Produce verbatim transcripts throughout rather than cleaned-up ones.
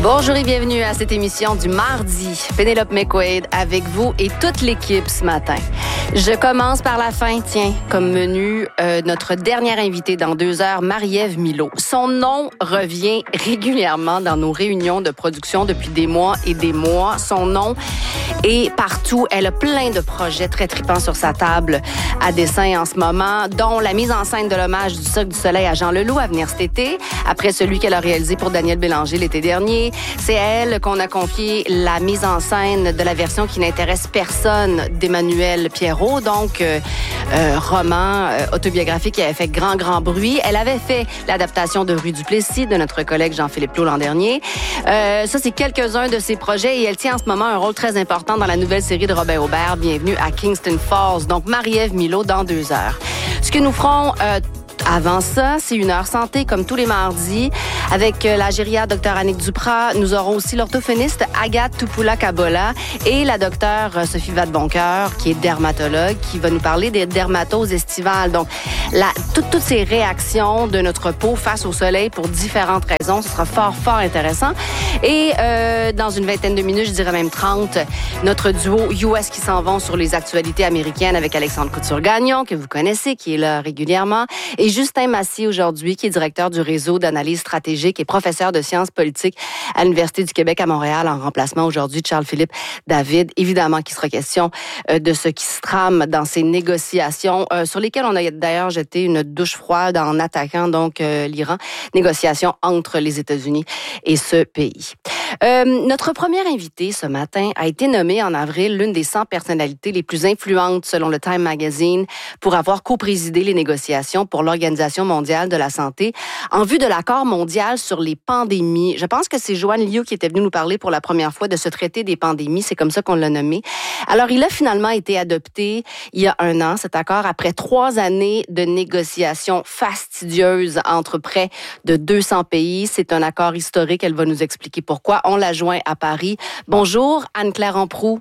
Bonjour et bienvenue à cette émission du mardi. Pénélope McQuaid avec vous et toute l'équipe ce matin. Je commence par la fin, tiens, comme menu, euh, notre dernière invitée dans deux heures, Marie-Ève Milot. Son nom revient régulièrement dans nos réunions de production depuis des mois et des mois. Son nom est partout. Elle a plein de projets très tripants sur sa table à dessin en ce moment, dont la mise en scène de l'hommage du Cirque du Soleil à Jean Leloup à venir cet été, après celui qu'elle a réalisé pour Daniel Bélanger l'été dernier. C'est à elle qu'on a confié la mise en scène de la version qui n'intéresse personne d'Emmanuel Pierrot, donc euh, euh, roman euh, autobiographique qui avait fait grand, grand bruit. Elle avait fait l'adaptation de Rue du Plessis de notre collègue Jean-Philippe Lowe l'an dernier. Euh, ça, c'est quelques-uns de ses projets et elle tient en ce moment un rôle très important dans la nouvelle série de Robin Aubert, Bienvenue à Kingston Falls. Donc, Marie-Ève Milot dans deux heures. Ce que nous ferons... Euh, Avant ça, c'est une heure santé, comme tous les mardis, avec la gériatre docteur Annick Duprat. Nous aurons aussi l'orthophoniste Agathe Tupula-Kabola et la docteure Sophie Vadeboncoeur, qui est dermatologue, qui va nous parler des dermatoses estivales. Donc, la, tout, toutes ces réactions de notre peau face au soleil pour différentes raisons, ce sera fort, fort intéressant. Et euh, dans une vingtaine de minutes, je dirais même trente, notre duo U S qui s'en vont sur les actualités américaines avec Alexandre Couture-Gagnon, que vous connaissez, qui est là régulièrement, et Justin Massy aujourd'hui, qui est directeur du réseau d'analyse stratégique et professeur de sciences politiques à l'Université du Québec à Montréal, en remplacement aujourd'hui de Charles-Philippe David. Évidemment qu'il sera question de ce qui se trame dans ces négociations, euh, sur lesquelles on a d'ailleurs jeté une douche froide en attaquant donc euh, l'Iran. Négociations entre les États-Unis et ce pays. Euh, notre première invitée ce matin a été nommée en avril l'une des cent personnalités les plus influentes selon le Time Magazine pour avoir co-présidé les négociations pour l'Organisation mondiale de la santé en vue de l'accord mondial sur les pandémies. Je pense que c'est Joanne Liu qui était venue nous parler pour la première fois de ce traité des pandémies. C'est comme ça qu'on l'a nommé. Alors, il a finalement été adopté il y a un an, cet accord, après trois années de négociations fastidieuses entre près de deux cents pays. C'est un accord historique. Elle va nous expliquer pourquoi. On l'a joint à Paris. Bonjour, Anne-Claire Amproux.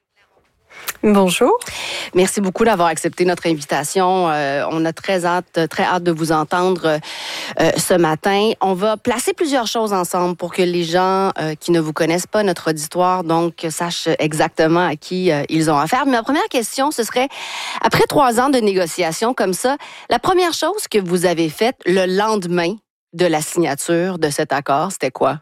Bonjour. Merci beaucoup d'avoir accepté notre invitation. Euh, on a très hâte, très hâte de vous entendre euh, ce matin. On va placer plusieurs choses ensemble pour que les gens euh, qui ne vous connaissent pas, notre auditoire, donc, sachent exactement à qui euh, ils ont affaire. Mais ma première question, ce serait, après trois ans de négociations comme ça, la première chose que vous avez faite le lendemain de la signature de cet accord, c'était quoi?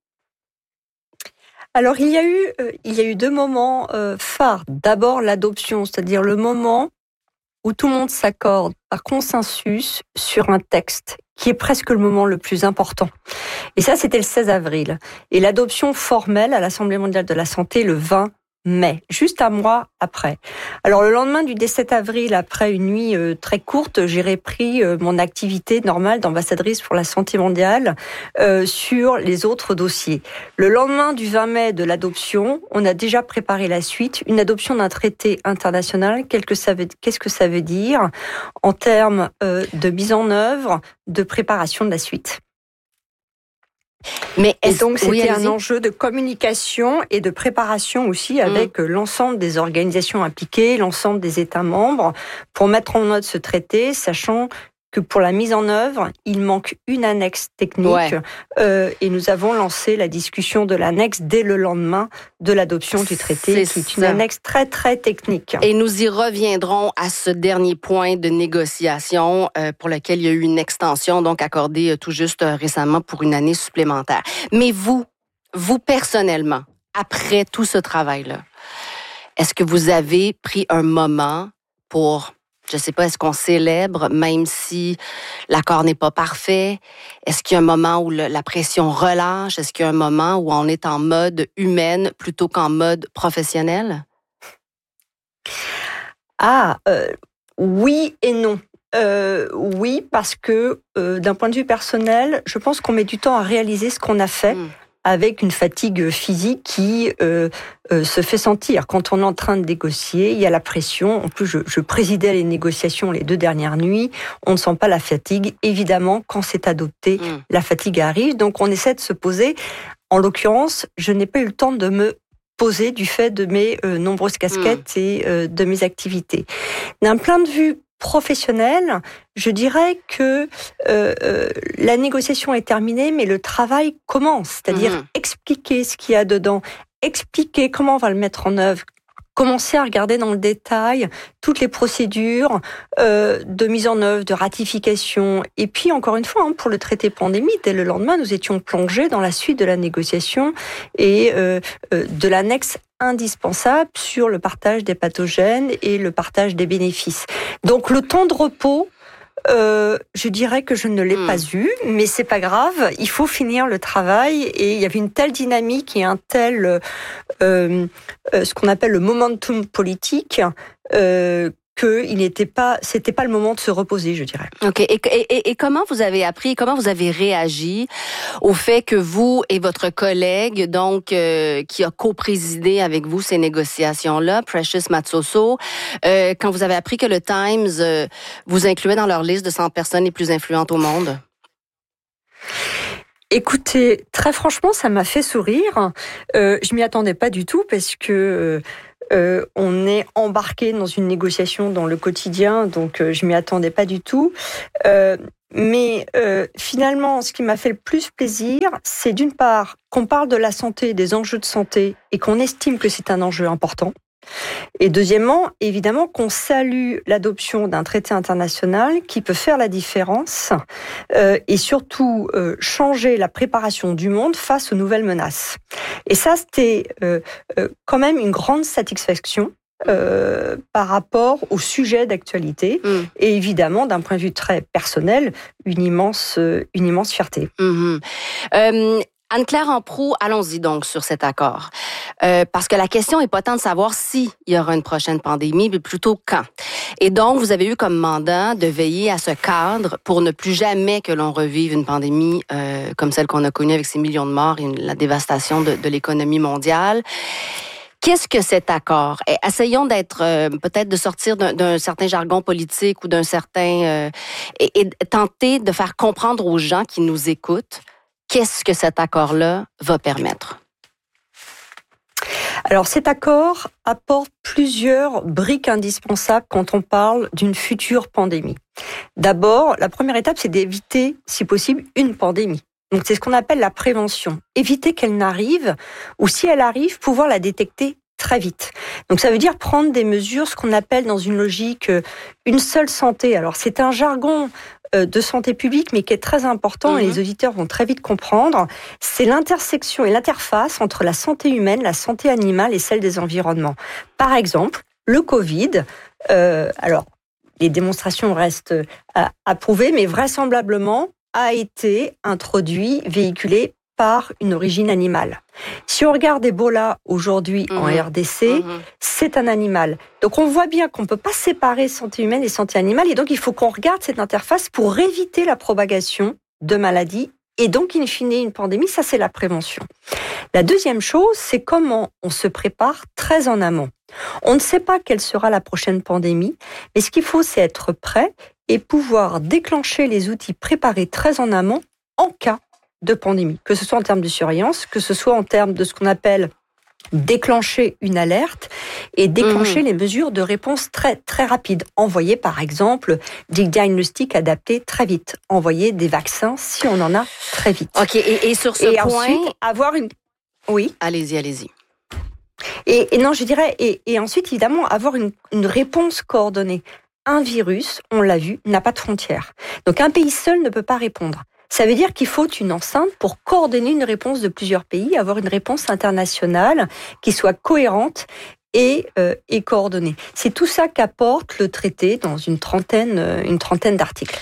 Alors, il y a eu, euh, il y a eu deux moments euh, phares. D'abord, l'adoption, c'est-à-dire le moment où tout le monde s'accorde par consensus sur un texte, qui est presque le moment le plus important. Et ça, c'était le seize avril. Et l'adoption formelle à l'Assemblée mondiale de la santé le vingt mai, juste un mois après. Alors, le lendemain du dix-sept avril, après une nuit euh, très courte, j'ai repris euh, mon activité normale d'ambassadrice pour la santé mondiale euh, sur les autres dossiers. Le lendemain du vingt mai de l'adoption, on a déjà préparé la suite, une adoption d'un traité international. Qu'est-ce que ça veut, qu'est-ce que ça veut dire en termes euh, de mise en œuvre, de préparation de la suite? Mais et donc, c'était oui, un enjeu de communication et de préparation aussi avec mmh. l'ensemble des organisations impliquées, l'ensemble des États membres, pour mettre en œuvre ce traité, sachant que pour la mise en œuvre, il manque une annexe technique. Ouais. Euh, et nous avons lancé la discussion de l'annexe dès le lendemain de l'adoption du traité, c'est qui est ça. Une annexe très, très technique. Et nous y reviendrons à ce dernier point de négociation euh, pour lequel il y a eu une extension, donc accordée euh, tout juste euh, récemment pour une année supplémentaire. Mais vous, vous personnellement, après tout ce travail-là, est-ce que vous avez pris un moment pour... Je ne sais pas, est-ce qu'on célèbre, même si l'accord n'est pas parfait? Est-ce qu'il y a un moment où le, la pression relâche? Est-ce qu'il y a un moment où on est en mode humaine plutôt qu'en mode professionnel? Ah, euh, oui et non. Euh, oui, parce que euh, d'un point de vue personnel, je pense qu'on met du temps à réaliser ce qu'on a fait. Mmh. Avec une fatigue physique qui euh, euh, se fait sentir. Quand on est en train de négocier, il y a la pression. En plus, je, je présidais les négociations les deux dernières nuits. On ne sent pas la fatigue. Évidemment, quand c'est adopté, mmh. la fatigue arrive. Donc, on essaie de se poser. En l'occurrence, je n'ai pas eu le temps de me poser du fait de mes euh, nombreuses casquettes mmh. et euh, de mes activités. D'un point de vue professionnel, je dirais que euh, euh, la négociation est terminée, mais le travail commence. C'est-à-dire mmh. expliquer ce qu'il y a dedans, expliquer comment on va le mettre en œuvre, commencer à regarder dans le détail toutes les procédures euh, de mise en œuvre, de ratification. Et puis, encore une fois, hein, pour le traité pandémie, dès le lendemain, nous étions plongés dans la suite de la négociation et euh, euh, de l'annexe indispensable sur le partage des pathogènes et le partage des bénéfices. Donc, le temps de repos, Euh, je dirais que je ne l'ai mmh. pas eu, mais c'est pas grave. Il faut finir le travail et il y avait une telle dynamique et un tel, euh, euh, ce qu'on appelle le momentum politique, euh, que il n'était pas, c'était pas le moment de se reposer, je dirais. Ok. Et, et, et comment vous avez appris, comment vous avez réagi au fait que vous et votre collègue, donc euh, qui a co-présidé avec vous ces négociations-là, Precious Matsoso, euh, quand vous avez appris que le Times euh, vous incluait dans leur liste de cent personnes les plus influentes au monde? Écoutez, très franchement, ça m'a fait sourire. Euh, je m'y attendais pas du tout parce que euh, on est embarqué dans une négociation dans le quotidien, donc euh, je m'y attendais pas du tout. Euh, mais euh, finalement, ce qui m'a fait le plus plaisir, c'est d'une part qu'on parle de la santé, des enjeux de santé, et qu'on estime que c'est un enjeu important. Et deuxièmement, évidemment, qu'on salue l'adoption d'un traité international qui peut faire la différence euh, et surtout euh, changer la préparation du monde face aux nouvelles menaces. Et ça, c'était euh, euh, quand même une grande satisfaction euh, par rapport au sujet d'actualité mmh. et évidemment, d'un point de vue très personnel, une immense, euh, une immense fierté. Mmh. Euh... Anne-Claire Amproux, allons-y donc sur cet accord. Euh, parce que la question n'est pas tant de savoir s'il y aura une prochaine pandémie, mais plutôt quand. Et donc, vous avez eu comme mandat de veiller à ce cadre pour ne plus jamais que l'on revive une pandémie euh, comme celle qu'on a connue avec ces millions de morts et une, la dévastation de, de l'économie mondiale. Qu'est-ce que cet accord? Et essayons d'être, euh, peut-être de sortir d'un, d'un certain jargon politique ou d'un certain... Euh, et, et tenter de faire comprendre aux gens qui nous écoutent qu'est-ce que cet accord-là va permettre? Alors, cet accord apporte plusieurs briques indispensables quand on parle d'une future pandémie. D'abord, la première étape, c'est d'éviter, si possible, une pandémie. Donc, c'est ce qu'on appelle la prévention. Éviter qu'elle n'arrive, ou si elle arrive, pouvoir la détecter très vite. Donc, ça veut dire prendre des mesures, ce qu'on appelle dans une logique une seule santé. Alors, c'est un jargon de santé publique, mais qui est très important, mmh. et les auditeurs vont très vite comprendre, c'est l'intersection et l'interface entre la santé humaine, la santé animale et celle des environnements. Par exemple, le Covid, euh, alors, les démonstrations restent à, à prouver, mais vraisemblablement a été introduit, véhiculé par une origine animale. Si on regarde Ebola aujourd'hui mmh. en R D C, mmh. c'est un animal. Donc on voit bien qu'on ne peut pas séparer santé humaine et santé animale, et donc il faut qu'on regarde cette interface pour éviter la propagation de maladies, et donc in fine une pandémie, ça c'est la prévention. La deuxième chose, c'est comment on se prépare très en amont. On ne sait pas quelle sera la prochaine pandémie, mais ce qu'il faut, c'est être prêt et pouvoir déclencher les outils préparés très en amont en cas de pandémie, que ce soit en termes de surveillance, que ce soit en termes de ce qu'on appelle déclencher une alerte et déclencher mmh. les mesures de réponse très très rapides. Envoyer par exemple des diagnostics adaptés très vite. Envoyer des vaccins si on en a très vite. Ok. Et, et sur ce et point, ensuite avoir une. Oui. Allez-y, allez-y. Et, et non, je dirais et, et ensuite évidemment avoir une, une réponse coordonnée. Un virus, on l'a vu, n'a pas de frontières. Donc un pays seul ne peut pas répondre. Ça veut dire qu'il faut une enceinte pour coordonner une réponse de plusieurs pays, avoir une réponse internationale qui soit cohérente et, euh, et coordonnée. C'est tout ça qu'apporte le traité dans une trentaine, une trentaine d'articles.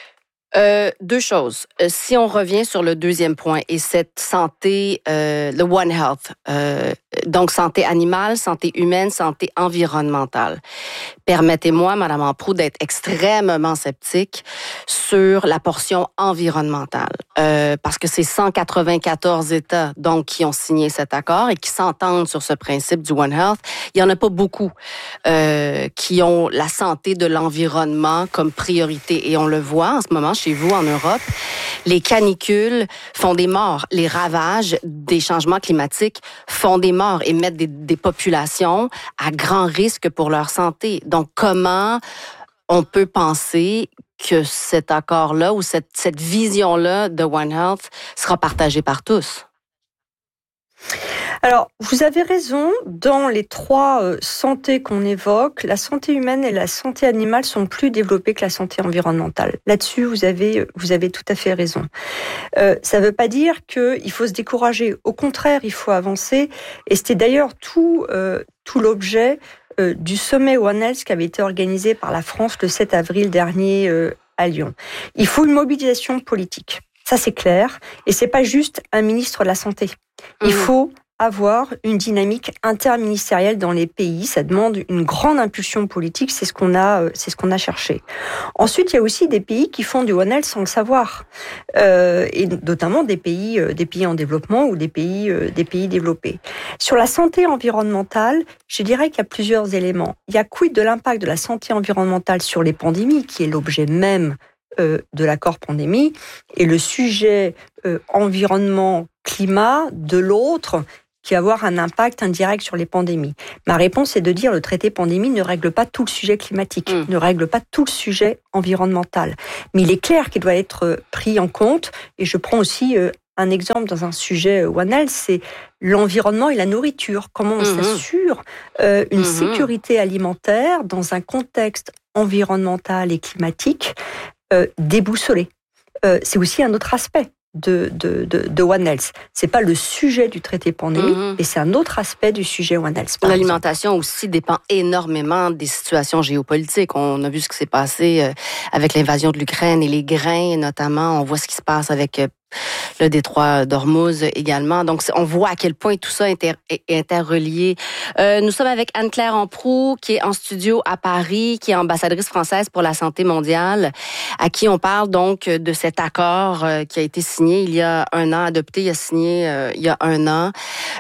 Euh, deux choses. Si on revient sur le deuxième point et cette santé, euh, le One Health, euh, donc santé animale, santé humaine, santé environnementale. Permettez-moi, Madame Amproux, d'être extrêmement sceptique sur la portion environnementale, euh, parce que c'est cent quatre-vingt-quatorze États donc qui ont signé cet accord et qui s'entendent sur ce principe du One Health. Il y en a pas beaucoup euh, qui ont la santé de l'environnement comme priorité, et on le voit en ce moment chez vous en Europe. Les canicules font des morts, les ravages des changements climatiques font des morts et mettent des, des populations à grand risque pour leur santé. Donc, comment on peut penser que cet accord-là ou cette, cette vision-là de One Health sera partagée par tous? Alors, vous avez raison, dans les trois euh, santés qu'on évoque, la santé humaine et la santé animale sont plus développées que la santé environnementale. Là-dessus, vous avez, vous avez tout à fait raison. Euh, ça ne veut pas dire qu'il faut se décourager. Au contraire, il faut avancer. Et c'était d'ailleurs tout, euh, tout l'objet euh, du sommet One Health qui avait été organisé par la France le sept avril dernier euh, à Lyon. Il faut une mobilisation politique. Ça, c'est clair. Et c'est pas juste un ministre de la Santé. Il mmh. faut avoir une dynamique interministérielle dans les pays. Ça demande une grande impulsion politique. C'est ce qu'on a, c'est ce qu'on a cherché. Ensuite, il y a aussi des pays qui font du One Health sans le savoir, euh, et notamment des pays, des pays en développement ou des pays, des pays développés. Sur la santé environnementale, je dirais qu'il y a plusieurs éléments. Il y a quid de l'impact de la santé environnementale sur les pandémies, qui est l'objet même euh, de l'accord pandémie, et le sujet euh, environnement-climat de l'autre, qui va avoir un impact indirect sur les pandémies. Ma réponse est de dire que le traité pandémie ne règle pas tout le sujet climatique, mmh. ne règle pas tout le sujet environnemental. Mais il est clair qu'il doit être pris en compte. Et je prends aussi un exemple dans un sujet One Health, c'est l'environnement et la nourriture. Comment on mmh. s'assure euh, une mmh. sécurité alimentaire dans un contexte environnemental et climatique euh, déboussolé. Euh, c'est aussi un autre aspect de, de, de, de One Health. C'est pas le sujet du traité pandémie, mmh. et c'est un autre aspect du sujet One Health. L'alimentation aussi dépend énormément des situations géopolitiques. On a vu ce qui s'est passé avec l'invasion de l'Ukraine et les grains, notamment. On voit ce qui se passe avec le détroit d'Ormuz également. Donc, on voit à quel point tout ça est interrelié. Euh, nous sommes avec Anne-Claire Amproux, qui est en studio à Paris, qui est ambassadrice française pour la santé mondiale, à qui on parle donc de cet accord euh, qui a été signé il y a un an, adopté, il a signé euh, il y a un an,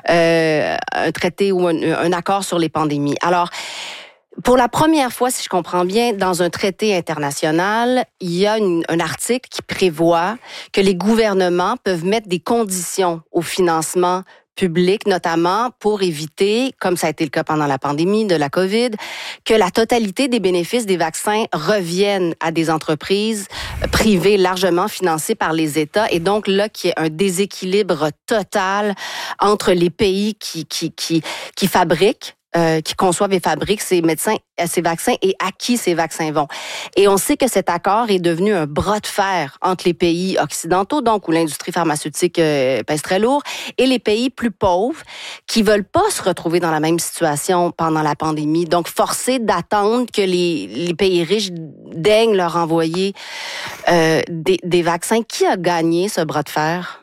euh, un traité ou un, un accord sur les pandémies. Alors, pour la première fois, si je comprends bien, dans un traité international, il y a une, un article qui prévoit que les gouvernements peuvent mettre des conditions au financement public, notamment pour éviter, comme ça a été le cas pendant la pandémie de la COVID, que la totalité des bénéfices des vaccins reviennent à des entreprises privées largement financées par les États, et donc là, qu'il y ait un déséquilibre total entre les pays qui, qui, qui, qui fabriquent Euh, qui conçoivent et fabriquent ces médecins, ces vaccins et à qui ces vaccins vont. Et on sait que cet accord est devenu un bras de fer entre les pays occidentaux, donc où l'industrie pharmaceutique euh, pèse très lourd, et les pays plus pauvres qui veulent pas se retrouver dans la même situation pendant la pandémie. Donc, forcés d'attendre que les, les pays riches daignent leur envoyer euh, des, des vaccins. Qui a gagné ce bras de fer?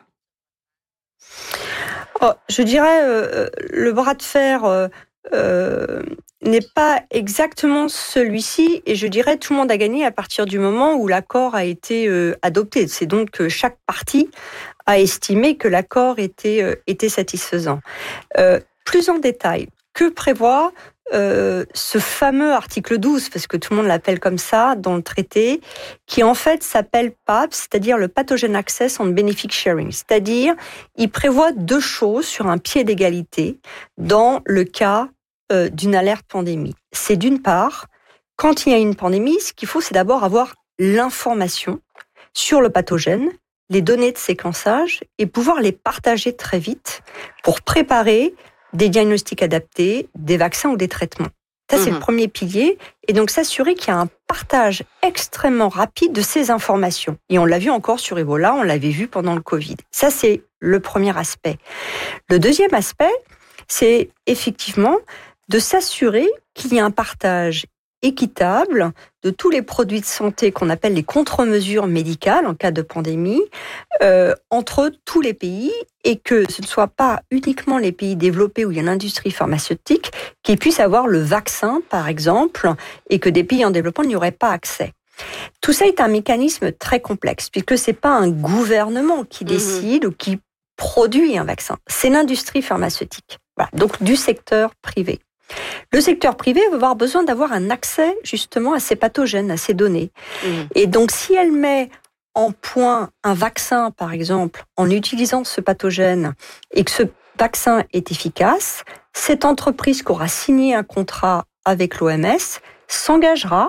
Oh, je dirais euh, le bras de fer euh, euh, n'est pas exactement celui-ci, et je dirais tout le monde a gagné à partir du moment où l'accord a été euh, adopté. C'est donc que chaque partie a estimé que l'accord était, euh, était satisfaisant. Euh, plus en détail, que prévoit euh, ce fameux article douze, parce que tout le monde l'appelle comme ça dans le traité, qui en fait s'appelle P A B, c'est-à-dire le Pathogen Access and Benefit Sharing. C'est-à-dire, il prévoit deux choses sur un pied d'égalité dans le cas euh, d'une alerte pandémie. C'est d'une part, quand il y a une pandémie, ce qu'il faut, c'est d'abord avoir l'information sur le pathogène, les données de séquençage, et pouvoir les partager très vite pour préparer des diagnostics adaptés, des vaccins ou des traitements. Ça, c'est mmh. le premier pilier. Et donc, s'assurer qu'il y a un partage extrêmement rapide de ces informations. Et on l'a vu encore sur Ebola, on l'avait vu pendant le Covid. Ça, c'est le premier aspect. Le deuxième aspect, c'est effectivement de s'assurer qu'il y a un partage équitable de tous les produits de santé qu'on appelle les contre-mesures médicales en cas de pandémie euh, entre tous les pays, et que ce ne soit pas uniquement les pays développés où il y a l'industrie pharmaceutique qui puissent avoir le vaccin, par exemple, et que des pays en développement n'y auraient pas accès. Tout ça est un mécanisme très complexe, puisque c'est pas un gouvernement qui décide mmh. ou qui produit un vaccin, c'est l'industrie pharmaceutique, voilà, donc du secteur privé. Le secteur privé va avoir besoin d'avoir un accès justement à ces pathogènes, à ces données. Mmh. Et donc, si elle met en point un vaccin, par exemple, en utilisant ce pathogène, et que ce vaccin est efficace, cette entreprise qui aura signé un contrat avec l'O M S s'engagera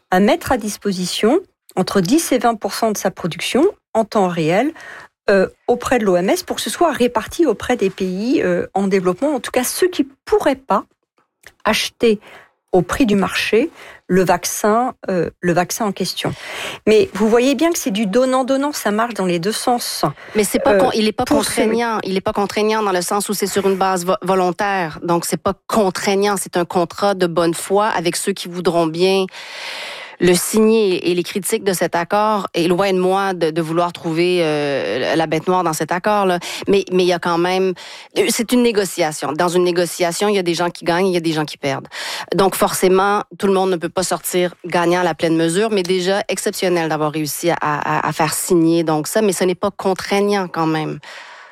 à mettre à disposition entre dix et vingt pour cent de sa production en temps réel euh, auprès de l'O M S pour que ce soit réparti auprès des pays euh, en développement, en tout cas ceux qui ne pourraient pas acheter au prix du marché le vaccin, euh, le vaccin en question. Mais vous voyez bien que c'est du donnant-donnant, ça marche dans les deux sens. Mais c'est pas, euh, il n'est pas contraignant. Ce... Il n'est pas contraignant dans le sens où c'est sur une base vo- volontaire. Donc c'est pas contraignant, c'est un contrat de bonne foi avec ceux qui voudront bien le signer. Et les critiques de cet accord, et loin de moi de, de vouloir trouver euh, la bête noire dans cet accord-là, mais mais il y a quand même, c'est une négociation. Dans une négociation, il y a des gens qui gagnent, il y a des gens qui perdent. Donc forcément, tout le monde ne peut pas sortir gagnant à la pleine mesure, mais déjà exceptionnel d'avoir réussi à, à, à faire signer donc ça, mais ce n'est pas contraignant quand même.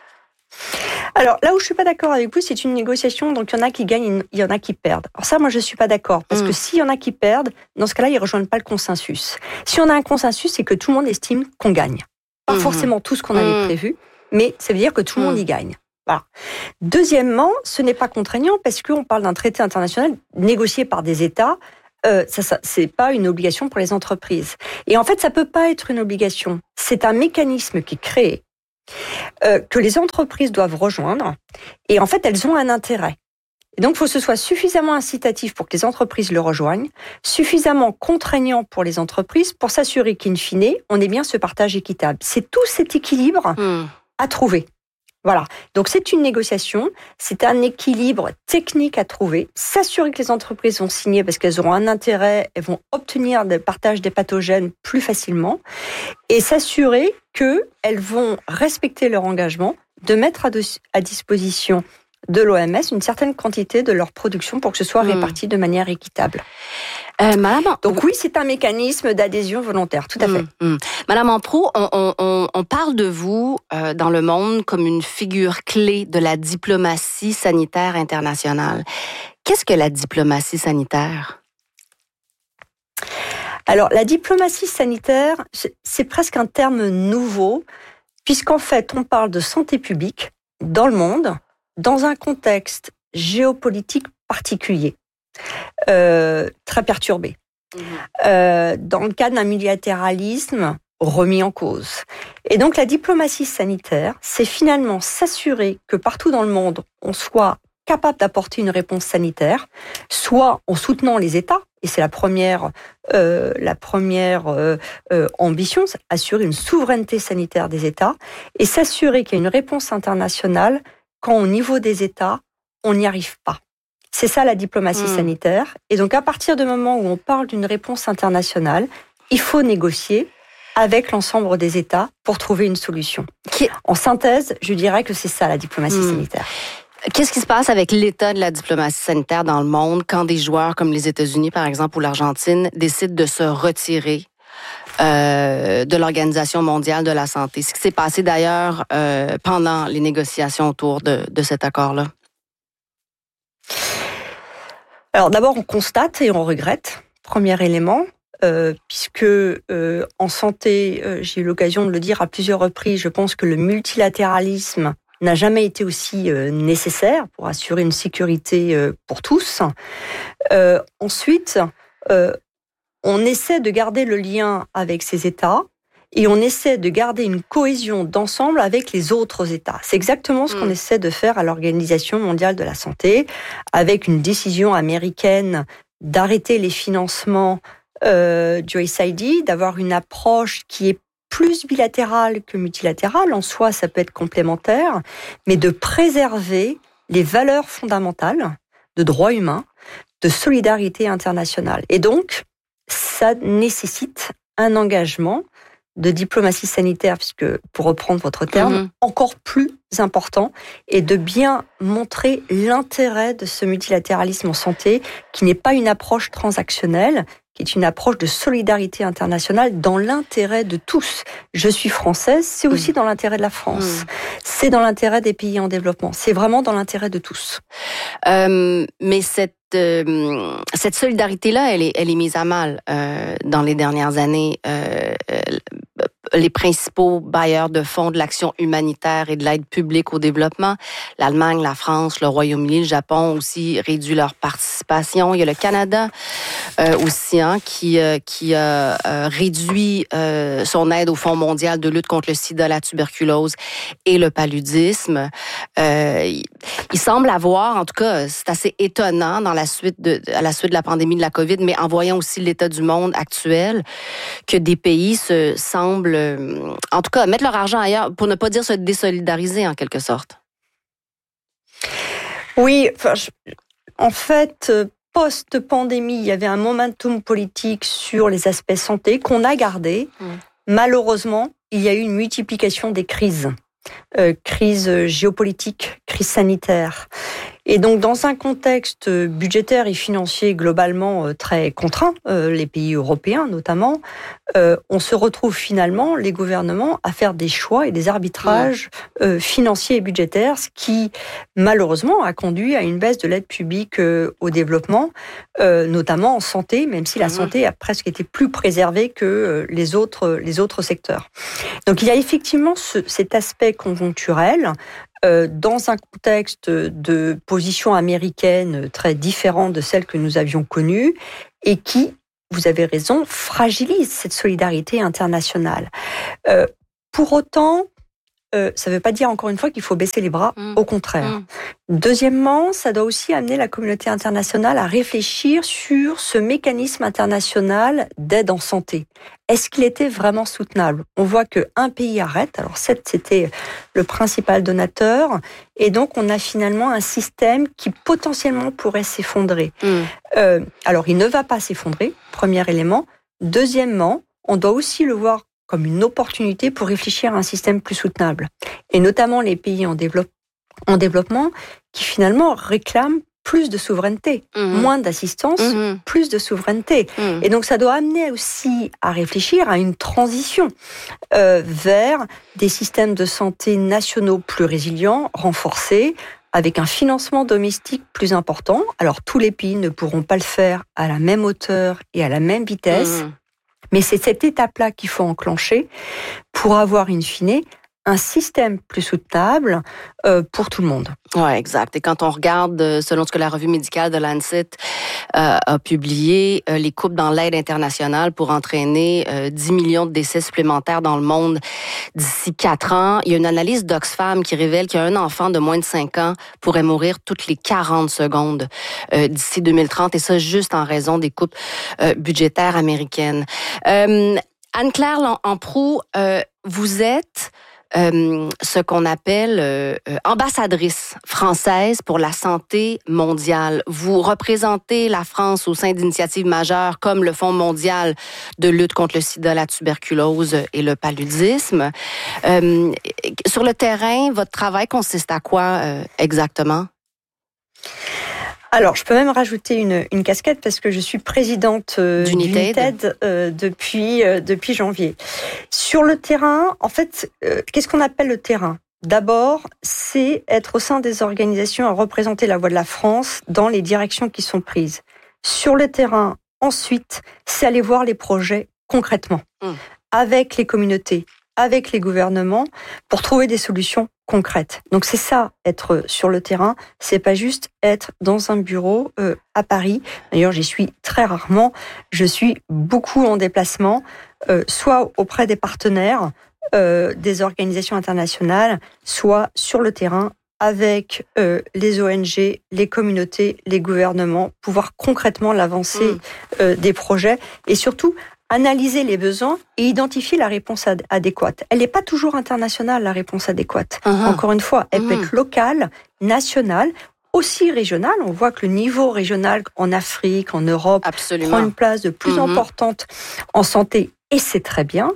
Alors là où je suis pas d'accord avec vous, c'est une négociation, donc il y en a qui gagnent, il y en a qui perdent. Alors ça, moi je suis pas d'accord, parce mmh. que s'il y en a qui perdent, dans ce cas-là, ils rejoignent pas le consensus. Si on a un consensus, c'est que tout le monde estime qu'on gagne. Pas mmh. forcément tout ce qu'on avait mmh. prévu, mais ça veut dire que tout le mmh. monde y gagne. Voilà. Deuxièmement, ce n'est pas contraignant parce qu'on parle d'un traité international négocié par des États. Euh, ça, ça, c'est pas une obligation pour les entreprises. Et en fait, ça peut pas être une obligation. C'est un mécanisme qui est créé. Euh, que les entreprises doivent rejoindre, et en fait, elles ont un intérêt. Et donc, il faut que ce soit suffisamment incitatif pour que les entreprises le rejoignent, suffisamment contraignant pour les entreprises pour s'assurer qu'in fine, on ait bien ce partage équitable. C'est tout cet équilibre mmh. à trouver. Voilà. Donc, c'est une négociation, c'est un équilibre technique à trouver, s'assurer que les entreprises vont signer parce qu'elles auront un intérêt, elles vont obtenir le partage des pathogènes plus facilement, et s'assurer qu'elles vont respecter leur engagement de mettre à, de, à disposition de l'O M S une certaine quantité de leur production pour que ce soit mmh. réparti de manière équitable. Euh, Madame, Donc oui, c'est un mécanisme d'adhésion volontaire, tout à fait. Mmh, mmh. Madame Amprou, on, on, on parle de vous euh, dans le monde comme une figure clé de la diplomatie sanitaire internationale. Qu'est-ce que la diplomatie sanitaire? Alors, la diplomatie sanitaire, c'est presque un terme nouveau, puisqu'en fait, on parle de santé publique dans le monde, dans un contexte géopolitique particulier. Euh, très perturbé. Mmh. Euh, dans le cadre d'un multilatéralisme remis en cause. Et donc la diplomatie sanitaire, c'est finalement s'assurer que partout dans le monde, on soit capable d'apporter une réponse sanitaire, soit en soutenant les États, et c'est la première, euh, la première euh, euh, ambition, assurer une souveraineté sanitaire des États, et s'assurer qu'il y a une réponse internationale quand au niveau des États, on n'y arrive pas. C'est ça la diplomatie mmh. sanitaire. Et donc, à partir du moment où on parle d'une réponse internationale, il faut négocier avec l'ensemble des États pour trouver une solution. Qui... En synthèse, je dirais que c'est ça la diplomatie mmh. sanitaire. Qu'est-ce qui se passe avec l'état de la diplomatie sanitaire dans le monde quand des joueurs comme les États-Unis, par exemple, ou l'Argentine, décident de se retirer euh, de l'Organisation mondiale de la santé? Ce qui s'est passé d'ailleurs euh, pendant les négociations autour de, de cet accord-là. Alors d'abord, on constate et on regrette, premier élément, euh, puisque euh, en santé, euh, j'ai eu l'occasion de le dire à plusieurs reprises, je pense que le multilatéralisme n'a jamais été aussi euh, nécessaire pour assurer une sécurité euh, pour tous. Euh, ensuite, euh, on essaie de garder le lien avec ces États, et on essaie de garder une cohésion d'ensemble avec les autres États. C'est exactement ce mmh. qu'on essaie de faire à l'Organisation mondiale de la santé, avec une décision américaine d'arrêter les financements euh, du U S A I D, d'avoir une approche qui est plus bilatérale que multilatérale. En soi, ça peut être complémentaire, mais de préserver les valeurs fondamentales de droits humains, de solidarité internationale. Et donc, ça nécessite un engagement de diplomatie sanitaire, puisque, pour reprendre votre terme, mmh. encore plus important, et de bien montrer l'intérêt de ce multilatéralisme en santé, qui n'est pas une approche transactionnelle, qui est une approche de solidarité internationale dans l'intérêt de tous. Je suis française, c'est aussi mmh. dans l'intérêt de la France. Mmh. C'est dans l'intérêt des pays en développement. C'est vraiment dans l'intérêt de tous. Euh, mais cette euh, cette solidarité-là, elle est, elle est mise à mal euh, dans les dernières années. Euh, euh, les principaux bailleurs de fonds de l'action humanitaire et de l'aide publique au développement, l'Allemagne, la France, le Royaume-Uni, le Japon ont aussi réduit leur participation. Il y a le Canada euh, aussi hein, qui, euh, qui a euh, réduit euh, son aide au Fonds mondial de lutte contre le sida, la tuberculose et le paludisme. Euh, il, il semble avoir, en tout cas, c'est assez étonnant dans la suite de, à la suite de la pandémie de la COVID, mais en voyant aussi l'état du monde actuel, que des pays se semblent en tout cas, mettre leur argent ailleurs, pour ne pas dire se désolidariser en quelque sorte. Oui, enfin, je, en fait, post-pandémie, il y avait un momentum politique sur les aspects santé qu'on a gardé. Mmh. Malheureusement, il y a eu une multiplication des crises. Euh, crise géopolitique, crise sanitaire. Et donc, dans un contexte budgétaire et financier globalement très contraint, euh, les pays européens notamment, euh, on se retrouve finalement, les gouvernements, à faire des choix et des arbitrages euh, financiers et budgétaires, ce qui, malheureusement, a conduit à une baisse de l'aide publique euh, au développement, euh, notamment en santé, même si la santé a presque été plus préservée que euh, les autres, les autres secteurs. Donc, il y a effectivement ce, cet aspect conjoncturel, Euh, dans un contexte de position américaine très différente de celle que nous avions connue et qui, vous avez raison, fragilise cette solidarité internationale. Euh, pour autant, euh, ça ne veut pas dire encore une fois qu'il faut baisser les bras, mmh. au contraire. Mmh. Deuxièmement, ça doit aussi amener la communauté internationale à réfléchir sur ce mécanisme international d'aide en santé. Est-ce qu'il était vraiment soutenable ? On voit qu'un pays arrête, alors certes c'était le principal donateur, et donc on a finalement un système qui potentiellement pourrait s'effondrer. Mmh. Euh, alors il ne va pas s'effondrer, premier élément. Deuxièmement, on doit aussi le voir comme une opportunité pour réfléchir à un système plus soutenable. Et notamment les pays en, développe, en développement qui finalement réclament plus de souveraineté, mmh. moins d'assistance, mmh. plus de souveraineté. Mmh. Et donc ça doit amener aussi à réfléchir à une transition euh, vers des systèmes de santé nationaux plus résilients, renforcés, avec un financement domestique plus important. Alors tous les pays ne pourront pas le faire à la même hauteur et à la même vitesse, mmh. mais c'est cette étape-là qu'il faut enclencher pour avoir in fine un système plus soutenable euh, pour tout le monde. Oui, exact. Et quand on regarde, selon ce que la revue médicale de Lancet euh, a publié, euh, les coupes dans l'aide internationale pour entraîner euh, dix millions de décès supplémentaires dans le monde d'ici quatre ans. Il y a une analyse d'Oxfam qui révèle qu'un enfant de moins de cinq ans pourrait mourir toutes les quarante secondes euh, d'ici deux mille trente, et ça juste en raison des coupes euh, budgétaires américaines. Euh, Anne-Claire Lamproux, euh, vous êtes Euh, ce qu'on appelle euh, ambassadrice française pour la santé mondiale. Vous représentez la France au sein d'initiatives majeures comme le Fonds mondial de lutte contre le sida, la tuberculose et le paludisme. Euh, sur le terrain, votre travail consiste à quoi euh, exactement? Alors, je peux même rajouter une, une casquette parce que je suis présidente euh, d'United euh, depuis, euh, depuis janvier. Sur le terrain, en fait, euh, qu'est-ce qu'on appelle le terrain ? D'abord, c'est être au sein des organisations à représenter la voix de la France dans les directions qui sont prises. Sur le terrain, ensuite, c'est aller voir les projets concrètement, mmh. avec les communautés, avec les gouvernements, pour trouver des solutions concrètes. Donc c'est ça, être sur le terrain, c'est pas juste être dans un bureau euh, à Paris. D'ailleurs, j'y suis très rarement. Je suis beaucoup en déplacement, euh, soit auprès des partenaires, euh, des organisations internationales, soit sur le terrain avec euh, les O N G, les communautés, les gouvernements, pouvoir concrètement l'avancée mmh. euh, des projets et surtout analyser les besoins et identifier la réponse ad- adéquate. Elle n'est pas toujours internationale, la réponse adéquate. Uh-huh. Encore une fois, elle uh-huh. peut être locale, nationale, aussi régionale. On voit que le niveau régional en Afrique, en Europe, Absolument. prend une place de plus uh-huh. importante en santé, et c'est très bien.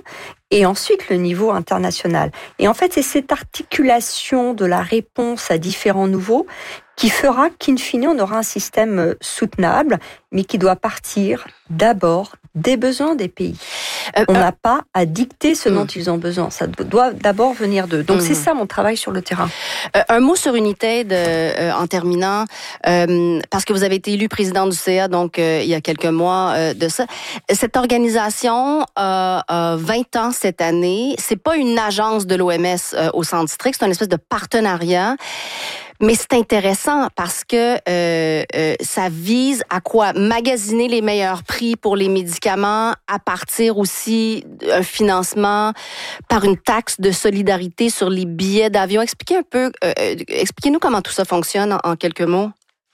et ensuite le niveau international. Et en fait, c'est cette articulation de la réponse à différents niveaux qui fera qu'in fine, on aura un système soutenable, mais qui doit partir d'abord des besoins des pays. Euh, on euh, n'a pas à dicter ce dont mmh. ils ont besoin. Ça doit d'abord venir d'eux. Donc, mmh. c'est ça mon travail sur le terrain. Euh, un mot sur United euh, en terminant, euh, parce que vous avez été élu président du C A, donc euh, il y a quelques mois euh, de ça. Cette organisation a euh, vingt ans cette année. C'est pas une agence de l'O M S euh, au centre district, c'est une espèce de partenariat. Mais c'est intéressant parce que euh, euh, ça vise à quoi? Magasiner les meilleurs prix pour les médicaments, à partir aussi d'un financement par une taxe de solidarité sur les billets d'avion. Expliquez un peu, euh, expliquez-nous comment tout ça fonctionne en, en quelques mots.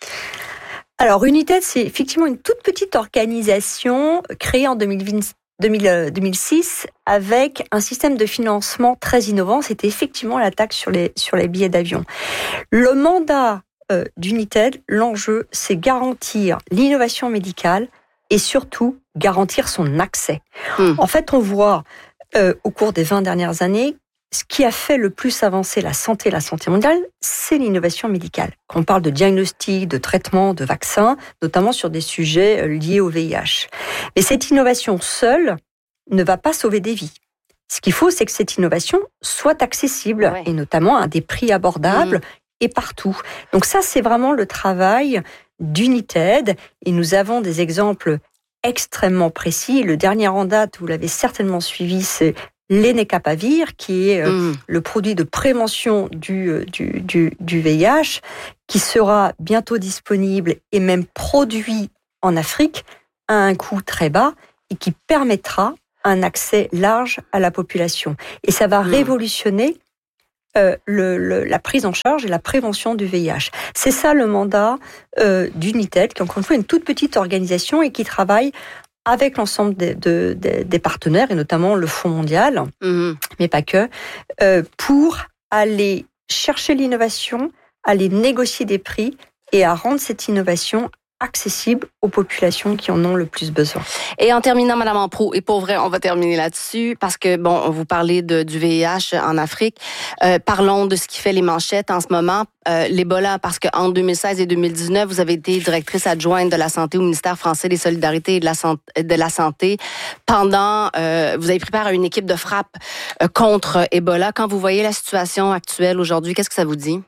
Alors, United, c'est effectivement une toute petite organisation créée en deux mille vingt. deux mille six, avec un système de financement très innovant, c'était effectivement la taxe sur les, sur les billets d'avion. Le mandat euh, d'United, l'enjeu, c'est garantir l'innovation médicale et surtout garantir son accès. Mmh. En fait, on voit euh, au cours des vingt dernières années, ce qui a fait le plus avancer la santé, la santé mondiale, c'est l'innovation médicale. Quand on parle de diagnostic, de traitement, de vaccins, notamment sur des sujets liés au V I H. Mais cette innovation seule ne va pas sauver des vies. Ce qu'il faut, c'est que cette innovation soit accessible, ouais. et notamment à des prix abordables, mmh. et partout. Donc ça, c'est vraiment le travail d'United, et nous avons des exemples extrêmement précis. Le dernier en date, vous l'avez certainement suivi, c'est Lenacapavir, qui est mmh. le produit de prévention du, du, du, du V I H, qui sera bientôt disponible et même produit en Afrique à un coût très bas et qui permettra un accès large à la population. Et ça va mmh. révolutionner euh, le, le, la prise en charge et la prévention du V I H. C'est ça le mandat euh, d'United, qui est encore une fois une toute petite organisation et qui travaille avec l'ensemble des, de, des, des partenaires, et notamment le Fonds mondial, mmh. mais pas que, euh, pour aller chercher l'innovation, aller négocier des prix et à rendre cette innovation accessible aux populations qui en ont le plus besoin. Et en terminant, Madame Amprou, et pour vrai, on va terminer là-dessus, parce que, bon, vous parlez de, du V I H en Afrique. Euh, parlons de ce qui fait les manchettes en ce moment. Euh, L'Ebola, parce qu'entre deux mille seize et deux mille dix-neuf, vous avez été directrice adjointe de la santé au ministère français des Solidarités et de la santé. De la santé. Pendant, euh, vous avez préparé une équipe de frappe euh, contre Ebola. Quand vous voyez la situation actuelle aujourd'hui, qu'est-ce que ça vous dit?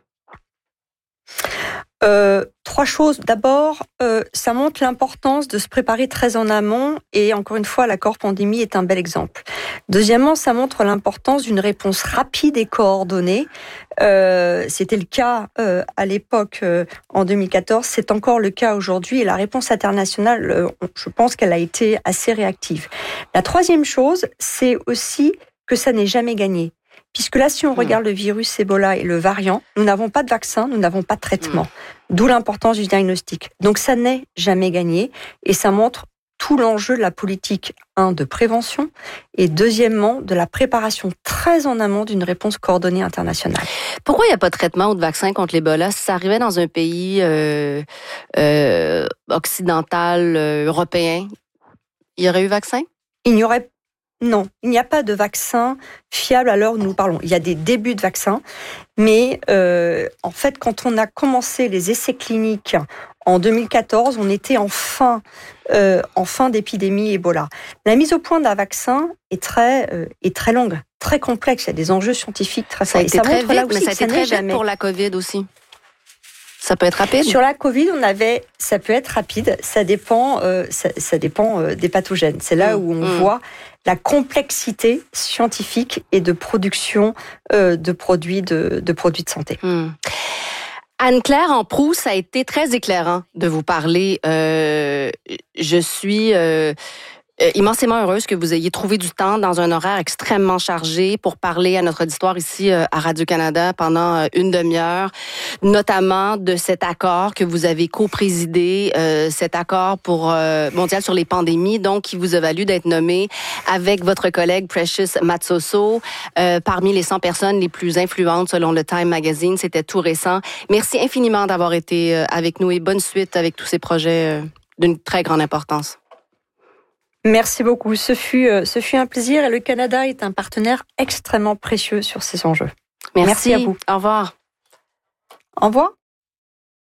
Euh, trois choses. D'abord, euh, ça montre l'importance de se préparer très en amont et encore une fois, l'accord pandémie est un bel exemple. Deuxièmement, ça montre l'importance d'une réponse rapide et coordonnée. Euh, c'était le cas euh, à l'époque euh, en deux mille quatorze, c'est encore le cas aujourd'hui et la réponse internationale, euh, je pense qu'elle a été assez réactive. La troisième chose, c'est aussi que ça n'est jamais gagné. Puisque là, si on regarde le virus Ebola et le variant, nous n'avons pas de vaccin, nous n'avons pas de traitement. D'où l'importance du diagnostic. Donc ça n'est jamais gagné et ça montre tout l'enjeu de la politique, un, de prévention et deuxièmement, de la préparation très en amont d'une réponse coordonnée internationale. Pourquoi il n'y a pas de traitement ou de vaccin contre l'Ebola? Si ça arrivait dans un pays euh, euh, occidental, euh, européen, il y aurait eu vaccin? Il n'y aurait Non, il n'y a pas de vaccin fiable à l'heure où nous parlons. Il y a des débuts de vaccins, mais euh, en fait, quand on a commencé les essais cliniques en deux mille quatorze, on était en fin, euh, en fin d'épidémie Ebola. La mise au point d'un vaccin est très, euh, est très longue, très complexe. Il y a des enjeux scientifiques très ça a été ça très vite, là aussi mais ça a été très vite jamais. Pour la COVID aussi. Ça peut être rapide. Sur la Covid, on avait, ça peut être rapide. Ça dépend, euh, ça, ça dépend euh, des pathogènes. C'est là mmh, où on mmh. voit la complexité scientifique et de production euh, de produits de, de produits de santé. Mmh. Anne-Claire Amprou, ça a été très éclairant de vous parler. Euh, je suis euh, immensément heureuse que vous ayez trouvé du temps dans un horaire extrêmement chargé pour parler à notre auditoire ici à Radio-Canada pendant une demi-heure, notamment de cet accord que vous avez co-présidé, euh, cet accord pour euh, mondial sur les pandémies, donc qui vous a valu d'être nommé avec votre collègue Precious Matsoso euh, parmi les cent personnes les plus influentes selon le Time Magazine. C'était tout récent. Merci infiniment d'avoir été avec nous et bonne suite avec tous ces projets d'une très grande importance. Merci beaucoup. Ce fut, ce fut un plaisir et le Canada est un partenaire extrêmement précieux sur ces enjeux. Merci, Merci à vous. Au revoir. Au revoir.